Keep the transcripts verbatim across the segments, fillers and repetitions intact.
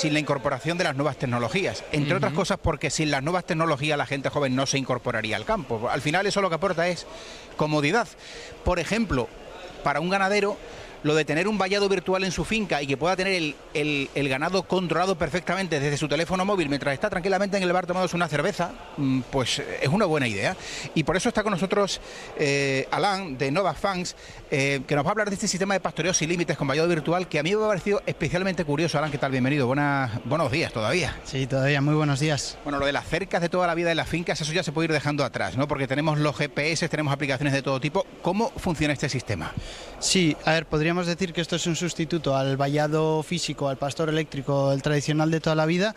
sin la incorporación de las nuevas tecnologías. Entre uh-huh. otras cosas porque sin las nuevas tecnologías la gente joven no se incorporaría al campo. Al final eso lo que aporta es comodidad. Por ejemplo, para un ganadero, lo de tener un vallado virtual en su finca y que pueda tener el, el, el ganado controlado perfectamente desde su teléfono móvil mientras está tranquilamente en el bar tomándose una cerveza, pues es una buena idea. Y por eso está con nosotros eh, Alain de Novafans, eh, que nos va a hablar de este sistema de pastoreo sin límites con vallado virtual, que a mí me ha parecido especialmente curioso. Alain, ¿qué tal? Bienvenido. Buenas, buenos días todavía. Sí, todavía, muy buenos días. Bueno, lo de las cercas de toda la vida de las fincas, eso ya se puede ir dejando atrás, ¿no? Porque tenemos los G P S, tenemos aplicaciones de todo tipo. ¿Cómo funciona este sistema? Sí, a ver, podríamos decir que esto es un sustituto al vallado físico, al pastor eléctrico, el tradicional de toda la vida,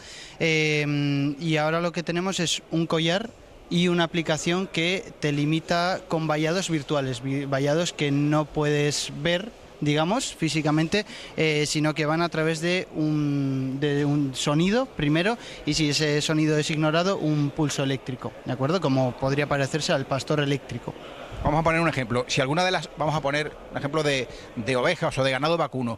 eh, y ahora lo que tenemos es un collar y una aplicación que te limita con vallados virtuales, vallados que no puedes ver, digamos, físicamente, eh, sino que van a través de un, de un sonido primero, y si ese sonido es ignorado, un pulso eléctrico, ¿de acuerdo? Como podría parecerse al pastor eléctrico. Vamos a poner un ejemplo. Si alguna de las, vamos a poner un ejemplo de, de ovejas o de ganado vacuno,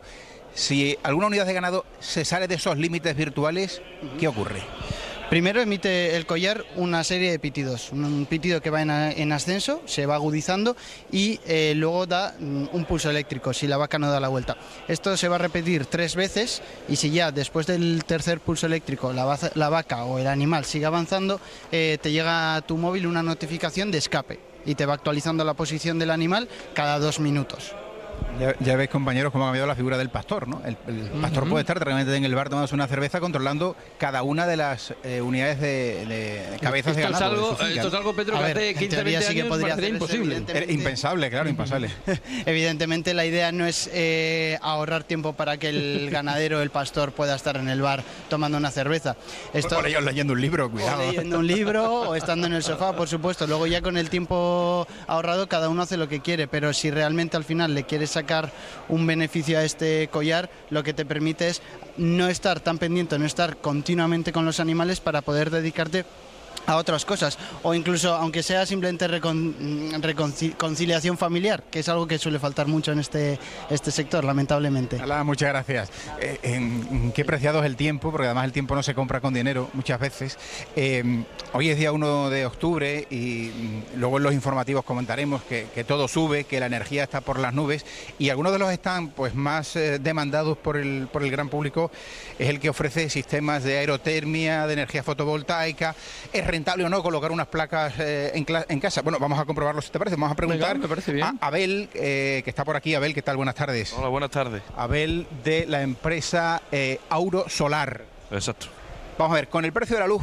si alguna unidad de ganado se sale de esos límites virtuales, ¿qué ocurre? Primero emite el collar una serie de pitidos, un pitido que va en, en ascenso, se va agudizando y eh, luego da un pulso eléctrico si la vaca no da la vuelta. Esto se va a repetir tres veces y si ya después del tercer pulso eléctrico la, la vaca o el animal sigue avanzando, eh, te llega a tu móvil una notificación de escape y te va actualizando la posición del animal cada dos minutos. Ya, ya veis, compañeros, cómo ha cambiado la figura del pastor, ¿no? El, el pastor uh-huh. puede estar realmente en el bar tomándose una cerveza controlando cada una de las eh, unidades de, de cabezas esto de ganado. Es algo, de finca, esto ¿no? es algo, Pedro, que hace quince, veinte sí que años podría parecería imposible. Era impensable, claro, impensable. Evidentemente la idea no es eh, ahorrar tiempo para que el ganadero, el pastor, pueda estar en el bar tomando una cerveza. Esto, o ellos leyendo un libro, cuidado. O leyendo un libro o estando en el sofá, por supuesto. Luego ya con el tiempo ahorrado cada uno hace lo que quiere, pero si realmente al final le quieres sacar un beneficio a este collar, lo que te permite es no estar tan pendiente, no estar continuamente con los animales para poder dedicarte a otras cosas, o incluso aunque sea simplemente recon, reconciliación familiar, que es algo que suele faltar mucho en este, este sector, lamentablemente. Hola, muchas gracias. Eh, en, qué preciado es el tiempo, porque además el tiempo no se compra con dinero muchas veces. Eh, hoy es día uno de octubre y luego en los informativos comentaremos que, que todo sube, que la energía está por las nubes, y algunos de los están pues más eh, demandados por el, por el gran público es el que ofrece sistemas de aerotermia, de energía fotovoltaica. Es rentable o no colocar unas placas eh, en, en casa. Bueno, vamos a comprobarlo si te parece. Vamos a preguntar Venga, me parece bien. a Abel, eh, que está por aquí. Abel, ¿qué tal? Buenas tardes. Hola, buenas tardes. Abel, de la empresa eh, Auro Solar. Exacto. Vamos a ver, con el precio de la luz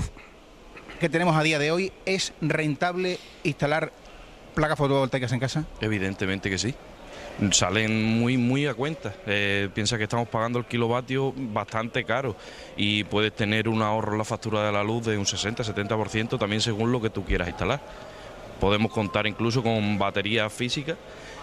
que tenemos a día de hoy, ¿es rentable instalar placas fotovoltaicas en casa? Evidentemente que sí. Salen muy muy a cuenta. Eh, piensa que estamos pagando el kilovatio bastante caro y puedes tener un ahorro en la factura de la luz de un sesenta a setenta por ciento también según lo que tú quieras instalar. Podemos contar incluso con batería física,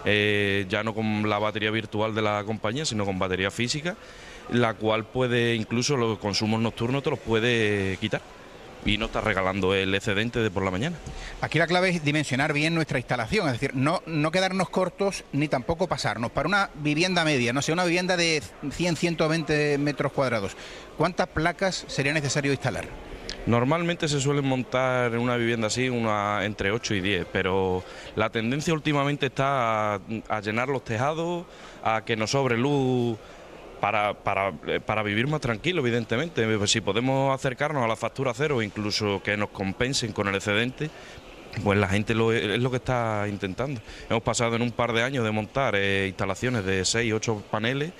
eh, ya no con la batería virtual de la compañía, sino con batería física, la cual puede, incluso los consumos nocturnos te los puede quitar. Y no está regalando el excedente de por la mañana. Aquí la clave es dimensionar bien nuestra instalación, es decir, no, no quedarnos cortos ni tampoco pasarnos. Para una vivienda media, no sé, una vivienda de cien a ciento veinte metros cuadrados, ¿cuántas placas sería necesario instalar? Normalmente se suelen montar en una vivienda así una, entre ocho y diez, pero la tendencia últimamente está a, a llenar los tejados, a que nos sobre luz. Para, para, para vivir más tranquilo, evidentemente. Si podemos acercarnos a la factura cero, incluso que nos compensen con el excedente, pues la gente lo, es lo que está intentando. Hemos pasado en un par de años de montar eh, instalaciones de seis, ocho paneles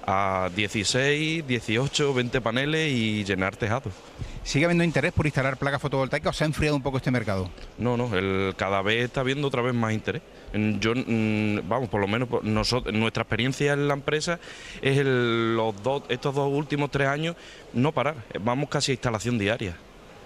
a dieciséis, dieciocho, veinte paneles y llenar tejados. ¿Sigue habiendo interés por instalar placas fotovoltaicas o se ha enfriado un poco este mercado? No, no, el, cada vez está habiendo otra vez más interés. Yo, vamos, por lo menos nosotros, nuestra experiencia en la empresa es el, los dos, estos dos últimos tres años no parar, vamos casi a instalación diaria.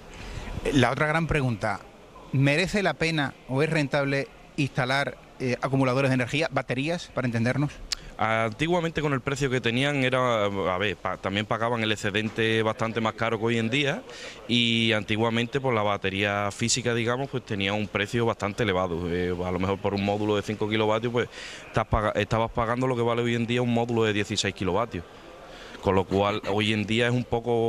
La otra gran pregunta, ¿merece la pena o es rentable instalar eh, acumuladores de energía, baterías, para entendernos? Antiguamente con el precio que tenían era, a ver, pa, también pagaban el excedente bastante más caro que hoy en día y antiguamente por la batería física, digamos, pues tenía un precio bastante elevado. Eh, a lo mejor por un módulo de cinco kilovatios pues estás pag- estabas pagando lo que vale hoy en día un módulo de dieciséis kilovatios. Con lo cual hoy en día es un poco